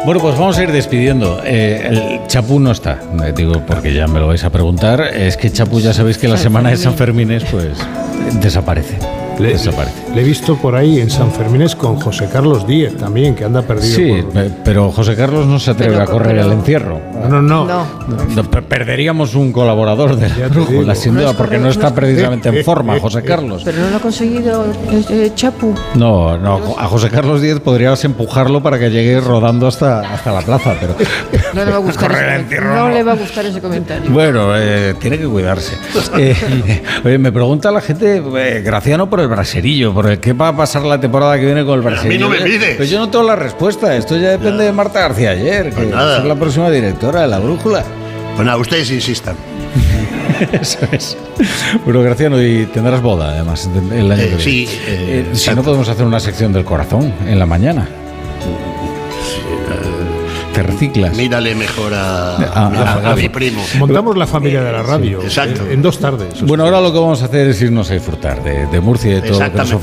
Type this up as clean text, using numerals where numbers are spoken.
Bueno, pues vamos a ir despidiendo. El Chapu no está, digo, porque ya me lo vais a preguntar. Es que Chapu, ya sabéis que la semana de San Fermines, pues, desaparece. Le he visto por ahí en San Fermines con José Carlos Díez también, que anda perdido. Sí, pero José Carlos no se atreve a correr el encierro. No. Perderíamos un colaborador de la brújula, sin duda, porque no está precisamente en forma, José Carlos. Pero no lo ha conseguido Chapu. No, a José Carlos Díez podrías empujarlo para que llegue rodando hasta la plaza, pero no le va a gustar le va a gustar ese comentario. Bueno, tiene que cuidarse. Oye, me pregunta la gente, Graciano, por el braserillo, por el qué va a pasar la temporada que viene con el braserillo. A mí no me pides. Pues yo no tengo la respuesta. Esto ya depende de Marta García Ayer, que es la próxima directora de la brújula. Pues nada, ustedes insistan. Eso es. Bueno, Graciano, y tendrás boda además el año que viene. Sí. Si no, podemos hacer una sección del corazón en la mañana. Te reciclas. Mírale mejor a mi primo. Montamos la familia de la radio. Exacto. En 2 tardes. Bueno, ahora lo que vamos a hacer es irnos a disfrutar de Murcia y de todo lo que nos ofrece.